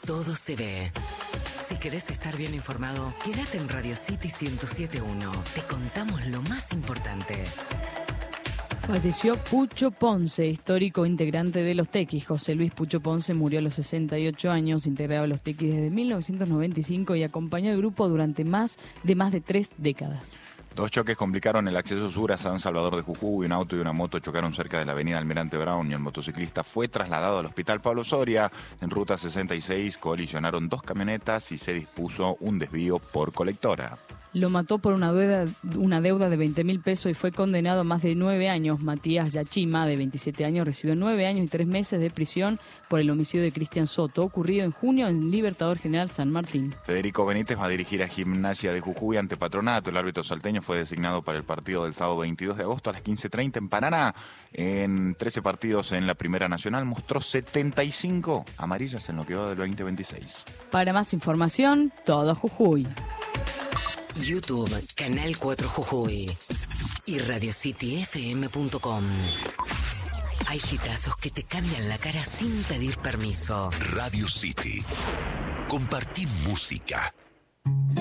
todo se ve. Si querés estar bien informado, quédate en Radio City 107.1. Te contamos lo más importante. Falleció Pucho Ponce, histórico integrante de Los Tequis. José Luis Pucho Ponce murió a los 68 años, integraba Los Tequis desde 1995 y acompañó al grupo durante más de 3 décadas. 2 choques complicaron el acceso sur a San Salvador de Jujuy. Un auto y una moto chocaron cerca de la avenida Almirante Brown y el motociclista fue trasladado al Hospital Pablo Soria. En ruta 66 colisionaron 2 camionetas y se dispuso un desvío por colectora. Lo mató por una deuda de 20.000 pesos y fue condenado a más de 9 años. Matías Yachima, de 27 años, recibió 9 años y 3 meses de prisión por el homicidio de Cristian Soto, ocurrido en junio en Libertador General San Martín. Federico Benítez va a dirigir a Gimnasia de Jujuy ante Patronato. El árbitro salteño fue designado para el partido del sábado 22 de agosto a las 15:30 en Paraná. En 13 partidos en la Primera Nacional mostró 75 amarillas en lo que va del 2026. Para más información, todo Jujuy. YouTube, Canal 4 Jujuy y RadioCityFM.com. Hay hitazos que te cambian la cara sin pedir permiso. Radio City. Compartí música.